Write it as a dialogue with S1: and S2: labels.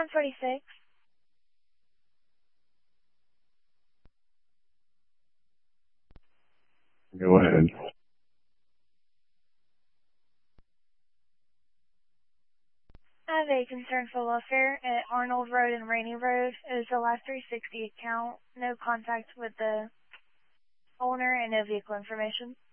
S1: 146.
S2: Go ahead.
S1: I have a concern for welfare at Arnold Road and Rainy Road. It was the last 360 account. No contact with the owner and no vehicle information.